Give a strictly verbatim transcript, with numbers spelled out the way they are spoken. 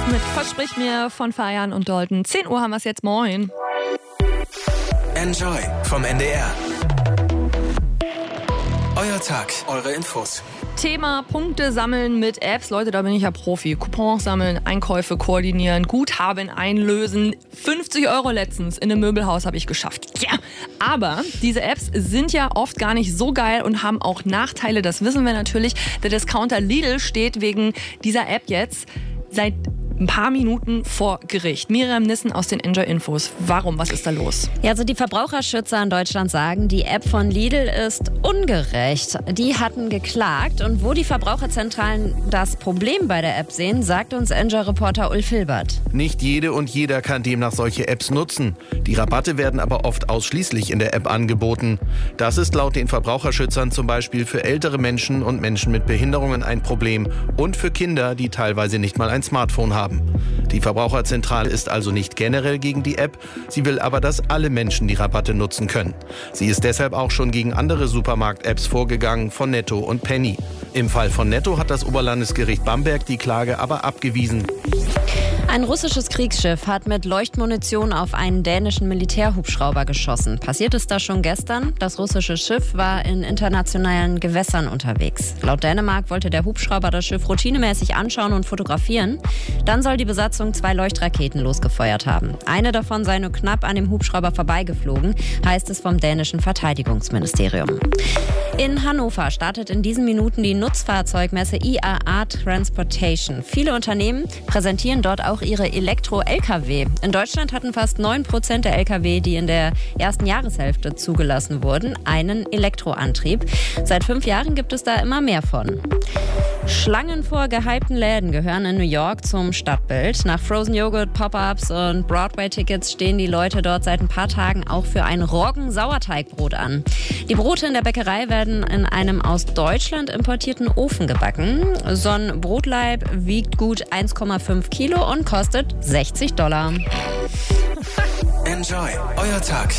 Mit Versprich mir von Feiern und Dalton. zehn Uhr haben wir es jetzt. Moin. Enjoy vom N D R. Euer Tag, eure Infos. Thema Punkte sammeln mit Apps. Leute, da bin ich ja Profi. Coupons sammeln, Einkäufe koordinieren, Guthaben einlösen. fünfzig Euro letztens in einem Möbelhaus habe ich geschafft. Ja, aber diese Apps sind ja oft gar nicht so geil und haben auch Nachteile. Das wissen wir natürlich. Der Discounter Lidl steht wegen dieser App jetzt seit ein paar Minuten vor Gericht. Miriam Nissen aus den Enjoy Infos. Warum? Was ist da los? Ja, also die Verbraucherschützer in Deutschland sagen, die App von Lidl ist ungerecht. Die hatten geklagt und wo die Verbraucherzentralen das Problem bei der App sehen, sagt uns Enjoy-Reporter Ulf Hilbert. Nicht jede und jeder kann demnach solche Apps nutzen. Die Rabatte werden aber oft ausschließlich in der App angeboten. Das ist laut den Verbraucherschützern zum Beispiel für ältere Menschen und Menschen mit Behinderungen ein Problem und für Kinder, die teilweise nicht mal ein Smartphone haben. Die Verbraucherzentrale ist also nicht generell gegen die App, sie will aber, dass alle Menschen die Rabatte nutzen können. Sie ist deshalb auch schon gegen andere Supermarkt-Apps vorgegangen, von Netto und Penny. Im Fall von Netto hat das Oberlandesgericht Bamberg die Klage aber abgewiesen. Ein russisches Kriegsschiff hat mit Leuchtmunition auf einen dänischen Militärhubschrauber geschossen. Passiert ist das schon gestern. Das russische Schiff war in internationalen Gewässern unterwegs. Laut Dänemark wollte der Hubschrauber das Schiff routinemäßig anschauen und fotografieren. Dann soll die Besatzung zwei Leuchtraketen losgefeuert haben. Eine davon sei nur knapp an dem Hubschrauber vorbeigeflogen, heißt es vom dänischen Verteidigungsministerium. In Hannover startet in diesen Minuten die Nutzfahrzeugmesse I A A Transportation. Viele Unternehmen präsentieren dort auch ihre Elektro-L K W. In Deutschland hatten fast neun Prozent der L K W, die in der ersten Jahreshälfte zugelassen wurden, einen Elektroantrieb. Seit fünf Jahren gibt es da immer mehr von. Schlangen vor gehypten Läden gehören in New York zum Stadtbild. Nach Frozen Joghurt, Pop-Ups und Broadway-Tickets stehen die Leute dort seit ein paar Tagen auch für ein Roggen-Sauerteigbrot an. Die Brote in der Bäckerei werden in einem aus Deutschland importierten Ofen gebacken. So ein Brotleib wiegt gut eins Komma fünf Kilo und kostet sechzig Dollar. Enjoy, euer Tag